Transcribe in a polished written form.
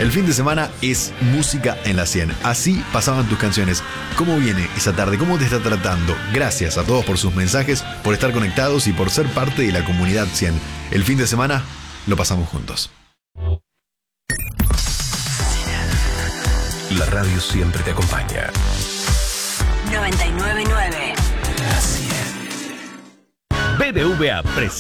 El fin de semana es música en la 100. Así pasaban tus canciones. ¿Cómo viene esa tarde? ¿Cómo te está tratando? Gracias a todos por sus mensajes, por estar conectados y por ser parte de la comunidad 100. El fin de semana lo pasamos juntos. La radio siempre te acompaña. 99.9 BBVA presenta